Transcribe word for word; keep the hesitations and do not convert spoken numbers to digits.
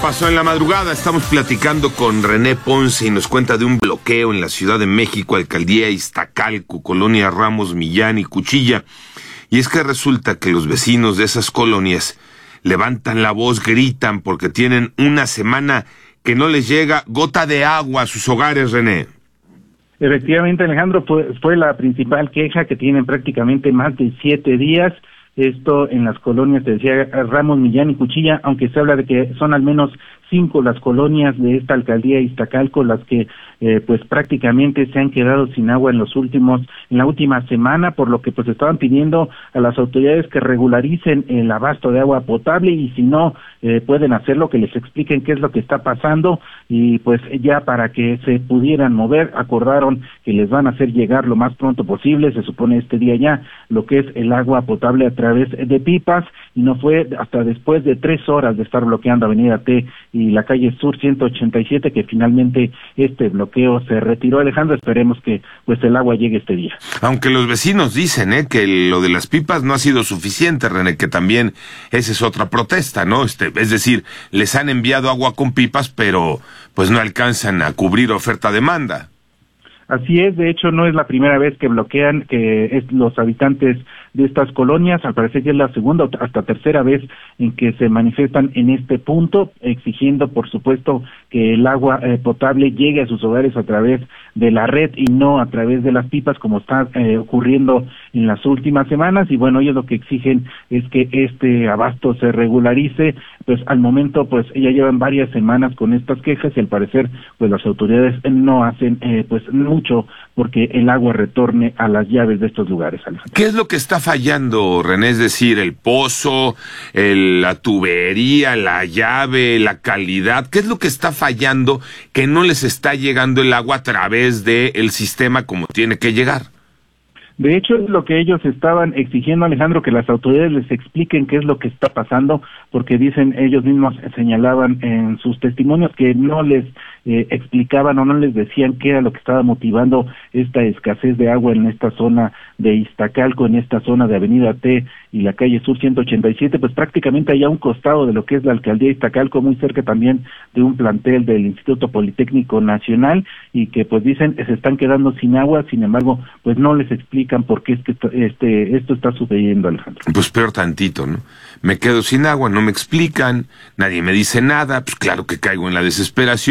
pasó en la madrugada? Estamos platicando con René Ponce y nos cuenta de un bloqueo en la Ciudad de México, Alcaldía Iztacalco, Colonia Ramos Millán y Cuchilla. Y es que resulta que los vecinos de esas colonias levantan la voz, gritan porque tienen una semana que no les llega gota de agua a sus hogares, René. Efectivamente, Alejandro, fue, fue la principal queja, que tienen prácticamente más de siete días. Esto en las colonias, te decía, Ramos Millán y Cuchilla, aunque se habla de que son al menos cinco las colonias de esta alcaldía de Iztacalco las que eh, pues prácticamente se han quedado sin agua en los últimos, en la última semana, por lo que pues estaban pidiendo a las autoridades que regularicen el abasto de agua potable y si no eh, pueden hacerlo, que les expliquen qué es lo que está pasando y pues ya para que se pudieran mover, acordaron que les van a hacer llegar lo más pronto posible, se supone este día ya, lo que es el agua potable a través de pipas, y no fue hasta después de tres horas de estar bloqueando Avenida T y la calle Sur ciento ochenta y siete que finalmente este bloqueo se retiró. Alejandro, esperemos que pues el agua llegue este día. Aunque los vecinos dicen eh, que lo de las pipas no ha sido suficiente, René, que también esa es otra protesta, ¿no? Este, es decir, les han enviado agua con pipas, pero pues no alcanzan a cubrir oferta-demanda. Así es, de hecho no es la primera vez que bloquean que es los habitantes de estas colonias, al parecer ya es la segunda o hasta tercera vez en que se manifiestan en este punto, exigiendo por supuesto que el agua eh, potable llegue a sus hogares a través de la red y no a través de las pipas como está eh, ocurriendo en las últimas semanas, y bueno, ellos lo que exigen es que este abasto se regularice. Pues al momento pues ya llevan varias semanas con estas quejas y al parecer pues las autoridades no hacen eh, pues mucho porque el agua retorne a las llaves de estos lugares, Alejandro. ¿Qué es lo que está fallando, René? Es decir, el pozo, el, la tubería, la llave, la calidad. ¿Qué es lo que está fallando que no les está llegando el agua a través del sistema como tiene que llegar? De hecho, es lo que ellos estaban exigiendo, Alejandro, que las autoridades les expliquen qué es lo que está pasando, porque dicen, ellos mismos señalaban en sus testimonios que no les eh, explicaban o no les decían qué era lo que estaba motivando esta escasez de agua en esta zona de Iztacalco, en esta zona de Avenida T y la calle Sur ciento ochenta y siete, pues prácticamente allá a un costado de lo que es la alcaldía de Iztacalco, muy cerca también de un plantel del Instituto Politécnico Nacional, y que pues dicen se están quedando sin agua, sin embargo, pues no les explican por qué es que este, esto está sucediendo, Alejandro. Pues peor tantito, ¿no? Me quedo sin agua, no me explican, nadie me dice nada, pues claro que caigo en la desesperación.